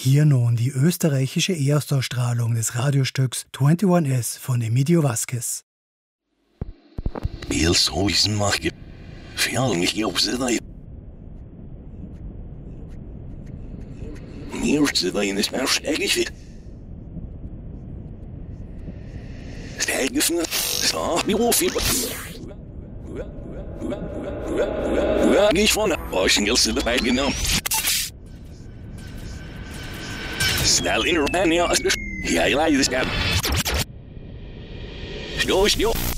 Hier nun die österreichische Erstausstrahlung des Radiostücks 21S von Emilio Vasquez. Heel zo is een machtje. Veel niet op z'n tijd. Meer z'n tijd is maar steeds fit. Steeds van sta je op je. Niet van als je z'n tijd genomen. Snel in de ja, jij leidt het. Stil.